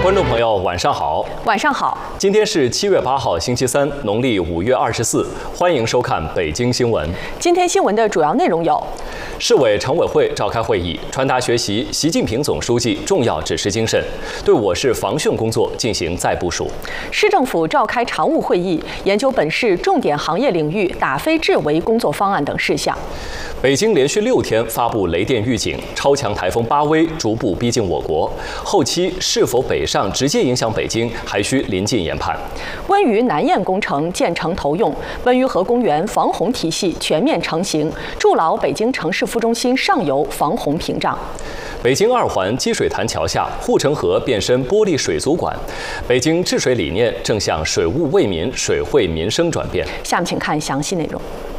观众朋友，晚上好。 晚上好。 今天是7月8号，星期三，农历5月24。欢迎收看北京新闻。 今天新闻的主要内容有： 市委常委会召开会议，传达学习习近平总书记重要指示精神，对我市防汛工作进行再部署。 市政府召开常务会议，研究本市重点行业领域打非治为工作方案等事项。 北京连续6天发布雷电预警，超强台风巴威逐步逼近我国，后期是否北上直接影响北京，还需临近研判。 温榆南堰工程建成投用，温榆河公园防洪体系全面成型，筑牢北京城市副中心上游防洪屏障。 北京2环积水潭桥下护城河变身玻璃水族馆，北京治水理念正向水务为民、水惠民生转变。 下面请看详细内容。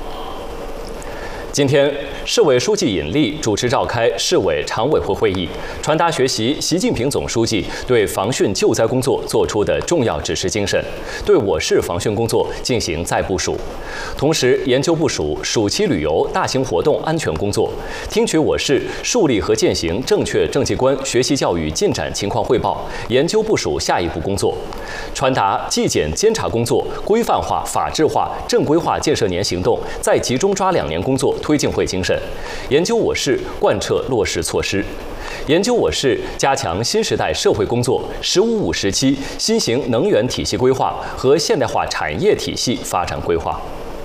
今天，市委书记尹力主持召开市委常委会会议，传达学习习近平总书记对防汛救灾工作作出的重要指示精神，对我市防汛工作进行再部署。同时，研究部署暑期旅游大型活动安全工作，听取我市树立和践行正确政绩观学习教育进展情况汇报，研究部署下一步工作。传达纪检监察工作规范化、法治化、正规化建设年行动再集中抓2年工作推进会精神，研究我市贯彻落实措施，研究我市加强新时代社会工作“15+5”时期新型能源体系规划和现代化产业体系发展规划。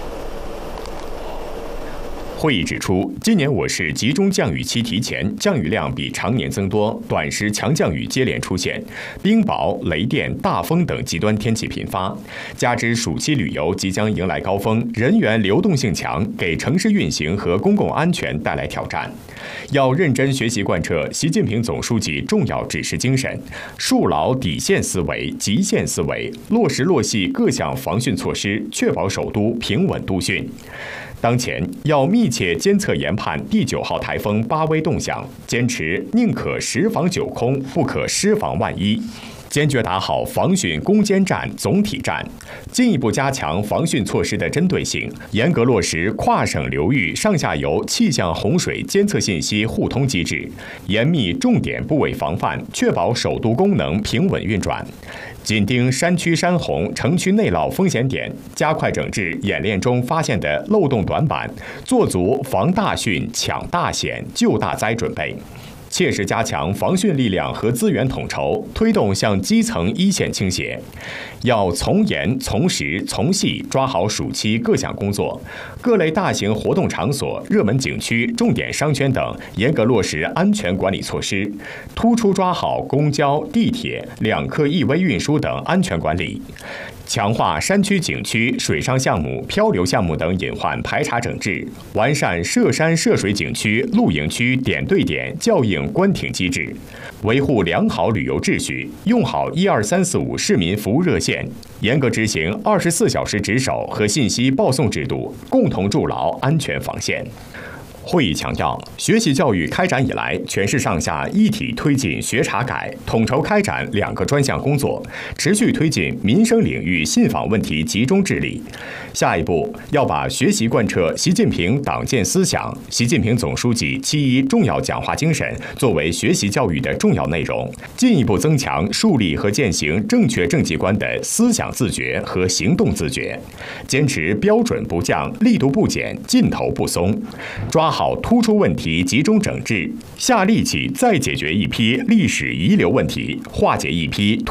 会议指出，今年我市集中降雨期提前，降雨量比常年增多，短时强降雨接连出现，冰雹、雷电、大风等极端天气频发，加之暑期旅游即将迎来高峰，人员流动性强，给城市运行和公共安全带来挑战。要认真学习贯彻习近平总书记重要指示精神，树牢底线思维、极限思维，落实落细各项防汛措施，确保首都平稳度汛。当前要密切监测研判第9号台风巴威动向，坚持宁可10防9空，不可失防万一，坚决打好防汛攻坚战总体战，进一步加强防汛措施的针对性，严格落实跨省流域上下游气象洪水监测信息互通机制，严密重点部位防范，确保首都功能平稳运转。紧盯山区山洪、城区内涝风险点，加快整治演练中发现的漏洞短板，做足防大汛、抢大险、救大灾准备。切实加强防汛力量和资源统筹，推动向基层一线倾斜。要从严、从实、从细抓好暑期各项工作，各类大型活动场所、热门景区、重点商圈等严格落实安全管理措施，突出抓好公交、地铁、2客1危运输等安全管理。强化山区景区、水上项目、漂流项目等隐患排查整治，完善涉山涉水景区、露营区点对点校应关停机制，维护良好旅游秩序，用好12345市民服务热线，严格执行24小时值守和信息报送制度，共同筑牢安全防线。会议强调，学习教育开展以来，全市上下一体推进学查改，统筹开展2个专项工作，持续推进民生领域信访问题集中治理。下一步要把学习贯彻习近平党建思想、习近平总书记7.1重要讲话精神作为学习教育的重要内容，进一步增强树立和践行正确政绩观的思想自觉和行动自觉，坚持标准不降、力度不减、劲头不松，抓好突出问题集中整治，下力气再解决一批历史遗留问题，化解一批